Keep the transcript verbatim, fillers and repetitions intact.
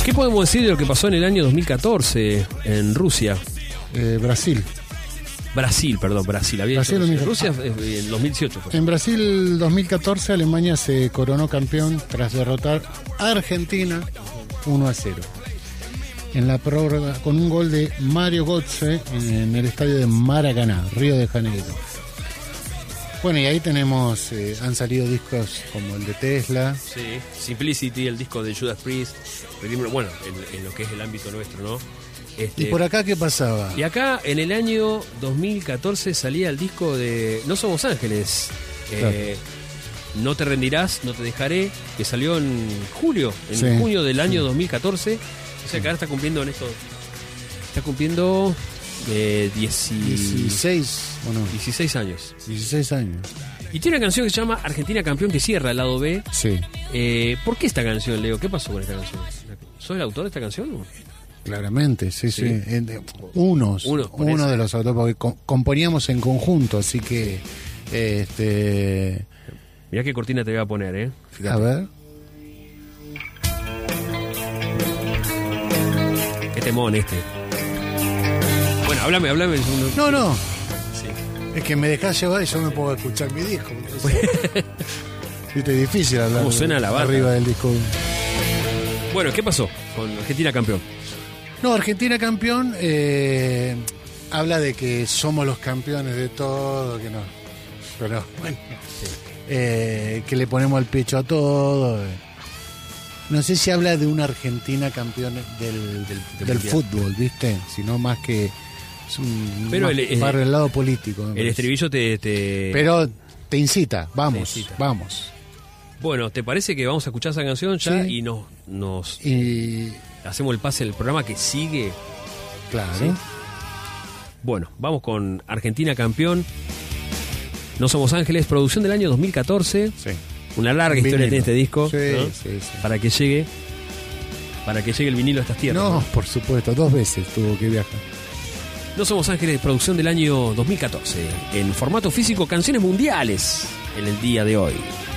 ¿Qué podemos decir de lo que pasó en el año dos mil catorce en Rusia? Eh, Brasil. Brasil, perdón, Brasil. Había Brasil dicho, Rusia eh, en dos mil dieciocho. Pues. En Brasil dos mil catorce Alemania se coronó campeón tras derrotar a Argentina uno a cero. En la prórroga con un gol de Mario Götze en el estadio de Maracaná, Río de Janeiro. Bueno, y ahí tenemos, eh, han salido discos como el de Tesla. Sí, Simplicity, el disco de Judas Priest. Bueno, en, en lo que es el ámbito nuestro, ¿no? Este, ¿Y por acá qué pasaba? Y acá, en el año dos mil catorce, salía el disco de No Somos Ángeles. Claro. Eh, No te rendirás, no te dejaré, que salió en julio, en Sí, junio del año sí. dos mil catorce. O sea que ahora está cumpliendo en esto. Está cumpliendo eh, dieciséis, ¿o no? dieciséis años. dieciséis años. Y tiene una canción que se llama Argentina Campeón, que cierra el lado B. Sí, Eh, ¿Por qué esta canción, Leo? ¿Qué pasó con esta canción? ¿Sos el autor de esta canción? ¿O? claramente, sí, sí. Sí. Eh, Unos, Uno, por uno eso. de los autores, porque co- componíamos en conjunto, así que, este, Mirá qué cortina te voy a poner, ¿eh? Fíjate. a ver. Qué temón este. Bueno, háblame, háblame. el segundo. No, no, Sí. es que me dejás llevar y yo me puedo escuchar mi disco. Entonces, viste, es difícil hablar ¿Cómo suena la banda? arriba del disco. Bueno, ¿qué pasó con Argentina Campeón? No, Argentina campeón, eh, habla de que somos los campeones de todo, que no, pero bueno, eh, que le ponemos el pecho a todo. eh. No sé si habla de una Argentina campeón del, del, del del mundial. fútbol, ¿viste? Sino más que es un Pero más el- el- para el lado político. me El parece. estribillo te, te... Pero te incita, vamos, Te incita. vamos. Bueno, ¿te parece que vamos a escuchar esa canción ya Sí. y nos, nos Y hacemos el pase del programa que sigue? claro, Sí. Bueno, vamos con Argentina Campeón. No Somos Ángeles, producción del año dos mil catorce. sí. Una larga historia Vinilo. tiene este disco, Sí, ¿no? sí, sí. Para que llegue para que llegue el vinilo a estas tierras. No, por supuesto, dos veces tuvo que viajar. No Somos Ángeles, producción del año dos mil catorce. En formato físico, canciones mundiales en el día de hoy.